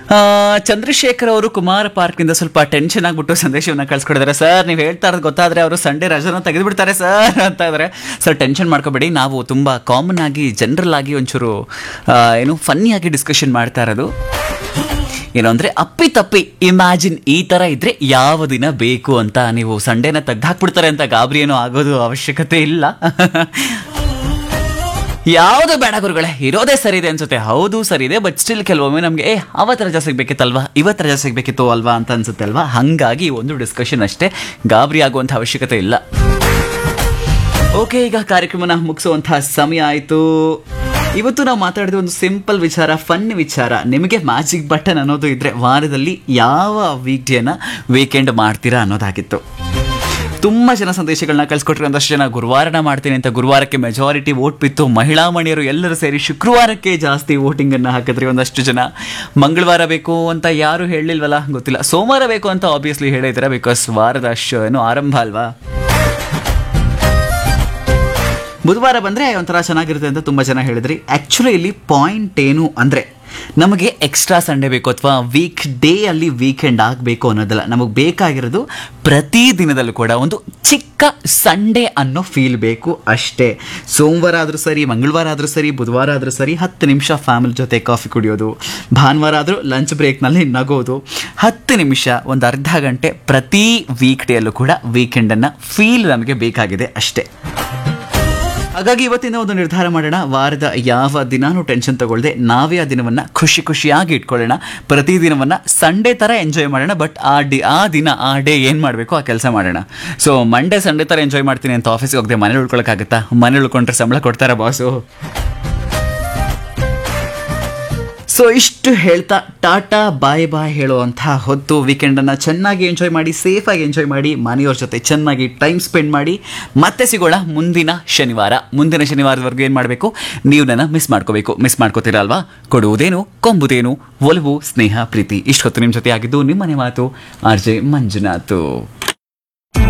ಚಂದ್ರಶೇಖರ್ ಅವರು ಕುಮಾರ ಪಾರ್ಕ್ನಿಂದ ಸ್ವಲ್ಪ ಟೆನ್ಷನ್ ಆಗ್ಬಿಟ್ಟು ಸಂದೇಶವನ್ನು ಕಳ್ಸ್ಕೊಡಿದ್ದಾರೆ. ಸರ್ ನೀವು ಹೇಳ್ತಾ ಇರೋದು ಗೊತ್ತಾದರೆ ಅವರು ಸಂಡೇ ರಜಾನ ತೆಗೆದುಬಿಡ್ತಾರೆ ಸರ್ ಅಂತ ಇದ್ದಾರೆ. ಸರ್ ಟೆನ್ಷನ್ ಮಾಡ್ಕೋಬೇಡಿ, ನಾವು ತುಂಬ ಕಾಮನ್ ಆಗಿ ಜನರಲ್ ಆಗಿ ಒಂಚೂರು ಫನ್ನಿಯಾಗಿ ಡಿಸ್ಕಷನ್ ಮಾಡ್ತಾ ಇರೋದು. ಏನು ಅಂದರೆ ಅಪ್ಪಿ ತಪ್ಪಿ ಇಮ್ಯಾಜಿನ್ ಈ ಥರ ಇದ್ದರೆ ಯಾವ ದಿನ ಬೇಕು ಅಂತ ನೀವು ಸಂಡೇನ ತೆಗ್ದಾಕ್ಬಿಡ್ತಾರೆ ಅಂತ ಗಾಬರಿ ಏನೋ ಆಗೋದು ಅವಶ್ಯಕತೆ ಇಲ್ಲ. ಯಾವುದು ಬೇಡ ಗುರುಗಳೇ, ಇರೋದೇ ಸರಿ ಇದೆ ಅನ್ಸುತ್ತೆ. ಹೌದು ಸರಿ ಇದೆ, ಬಟ್ ಸ್ಟಿಲ್ ಕೆಲವೊಮ್ಮೆ ನಮಗೆ ಅವತ್ತು ರಜಾ ಸಿಗಬೇಕಿತ್ತಲ್ವಾ, ಇವತ್ತು ರಜಾ ಸಿಗಬೇಕಿತ್ತು ಅಲ್ವಾ ಅಂತ ಅನ್ಸುತ್ತೆ ಅಲ್ವಾ. ಹಾಗಾಗಿ ಒಂದು ಡಿಸ್ಕಷನ್ ಅಷ್ಟೇ, ಗಾಬರಿ ಆಗುವಂಥ ಅವಶ್ಯಕತೆ ಇಲ್ಲ. ಓಕೆ, ಈಗ ಕಾರ್ಯಕ್ರಮನ ಮುಗಿಸುವಂತಹ ಸಮಯ ಆಯಿತು. ಇವತ್ತು ನಾವು ಮಾತಾಡಿದ ಒಂದು ಸಿಂಪಲ್ ವಿಚಾರ, ಫನ್ ವಿಚಾರ. ನಿಮಗೆ ಮ್ಯಾಜಿಕ್ ಬಟನ್ ಅನ್ನೋದು ಇದ್ರೆ ವಾರದಲ್ಲಿ ಯಾವ ವೀಕ್ಡೇನ ವೀಕೆಂಡ್ ಮಾಡ್ತೀರಾ ಅನ್ನೋದಾಗಿತ್ತು. ತುಂಬ ಜನ ಸಂದೇಶಗಳನ್ನ ಕಳ್ಸಿಕೊಟ್ರೆ. ಒಂದಷ್ಟು ಜನ ಗುರುವಾರನ ಮಾಡ್ತೀನಿ ಅಂತ ಗುರುವಾರಕ್ಕೆ ಮೆಜಾರಿಟಿ ವೋಟ್ ಬಿತ್ತು. ಮಹಿಳಾ ಮಣಿಯರು ಎಲ್ಲರೂ ಸೇರಿ ಶುಕ್ರವಾರಕ್ಕೆ ಜಾಸ್ತಿ ವೋಟಿಂಗನ್ನು ಹಾಕಿದ್ರಿ. ಒಂದಷ್ಟು ಜನ ಮಂಗಳವಾರ ಬೇಕು ಅಂತ ಯಾರು ಹೇಳಲಿಲ್ವಲ್ಲ, ಗೊತ್ತಿಲ್ಲ. ಸೋಮವಾರ ಬೇಕು ಅಂತ ಆಬ್ವಿಯಸ್ಲಿ ಹೇಳಿದ್ದೀರಾ, ಬಿಕಾಸ್ ವಾರದ ಆರಂಭ ಅಲ್ವಾ. ಬುಧವಾರ ಬಂದರೆ ಒಂಥರ ಚೆನ್ನಾಗಿರುತ್ತೆ ಅಂತ ತುಂಬ ಜನ ಹೇಳಿದ್ರಿ. ಆ್ಯಕ್ಚುಲಿ ಇಲ್ಲಿ ಪಾಯಿಂಟ್ ಏನು ಅಂದರೆ, ನಮಗೆ ಎಕ್ಸ್ಟ್ರಾ ಸಂಡೇ ಬೇಕು ಅಥವಾ ವೀಕ್ ಡೇ ಅಲ್ಲಿ ವೀಕೆಂಡ್ ಆಗಬೇಕು ಅನ್ನೋದಲ್ಲ. ನಮಗೆ ಬೇಕಾಗಿರೋದು ಪ್ರತಿ ದಿನದಲ್ಲೂ ಕೂಡ ಒಂದು ಚಿಕ್ಕ ಸಂಡೇ ಅನ್ನೋ ಫೀಲ್ ಬೇಕು ಅಷ್ಟೇ. ಸೋಮವಾರ ಆದರೂ ಸರಿ, ಮಂಗಳವಾರ ಆದರೂ ಸರಿ, ಬುಧವಾರ ಆದರೂ ಸರಿ 10 ನಿಮಿಷ ಫ್ಯಾಮಿಲಿ ಜೊತೆ ಕಾಫಿ ಕುಡಿಯೋದು, ಭಾನುವಾರ ಆದರೂ ಲಂಚ್ ಬ್ರೇಕ್ನಲ್ಲಿ ನಗೋದು, 10 ನಿಮಿಷ, ಒಂದು ಅರ್ಧ ಗಂಟೆ ಪ್ರತಿ ವೀಕ್ ಡೇ ಅಲ್ಲೂ ಕೂಡ ವೀಕೆಂಡನ್ನು ಫೀಲ್ ನಮಗೆ ಬೇಕಾಗಿದೆ ಅಷ್ಟೇ. ಹಾಗಾಗಿ ಇವತ್ತಿನ ಒಂದು ನಿರ್ಧಾರ ಮಾಡೋಣ, ವಾರದ ಯಾವ ದಿನಾನೂ ಟೆನ್ಷನ್ ತಗೊಳ್ಳದೆ ನಾವೇ ಆ ದಿನವನ್ನು ಖುಷಿಯಾಗಿ ಇಟ್ಕೊಳ್ಳೋಣ. ಪ್ರತಿ ದಿನವನ್ನು ಸಂಡೇ ಥರ ಎಂಜಾಯ್ ಮಾಡೋಣ. ಬಟ್ ಆ ಡೇ ಏನು ಮಾಡಬೇಕು ಆ ಕೆಲಸ ಮಾಡೋಣ. ಸೊ ಮಂಡೇ ಸಂಡೇ ಥರ ಎಂಜಾಯ್ ಮಾಡ್ತೀನಿ ಅಂತ ಆಫೀಸ್ಗೆ ಹೋಗದೆ ಮನೇಲಿ ಉಳ್ಕೊಳಕ್ಕಾಗತ್ತಾ? ಮನೇಲಿ ಉಳ್ಕೊಂಡ್ರೆ ಸಂಬಳ ಕೊಡ್ತಾರಾ ಬಾಸು? ಸೊ ಇಷ್ಟು ಹೇಳ್ತಾ ಟಾಟಾ ಬಾಯ್ ಬಾಯ್ ಹೇಳುವಂಥ ಹೊತ್ತು. ವೀಕೆಂಡನ್ನು ಚೆನ್ನಾಗಿ ಎಂಜಾಯ್ ಮಾಡಿ, ಸೇಫಾಗಿ ಎಂಜಾಯ್ ಮಾಡಿ, ಮನೆಯವ್ರ ಜೊತೆ ಚೆನ್ನಾಗಿ ಟೈಮ್ ಸ್ಪೆಂಡ್ ಮಾಡಿ. ಮತ್ತೆ ಸಿಗೋಣ ಮುಂದಿನ ಶನಿವಾರದವರೆಗೂ ಏನು ಮಾಡಬೇಕು, ನೀವು ನನ್ನ ಮಿಸ್ ಮಾಡ್ಕೋತೀರಾ ಅಲ್ವಾ. ಕೊಡುವುದೇನು ಕೊಂಬುದೇನು, ಒಲವು ಸ್ನೇಹ ಪ್ರೀತಿ. ಇಷ್ಟೊತ್ತು ನಿಮ್ಮ ಜೊತೆ ಆಗಿದ್ದು ನಿಮ್ಮನೆ ಮಾತು RJ ಮಂಜುನಾಥ್.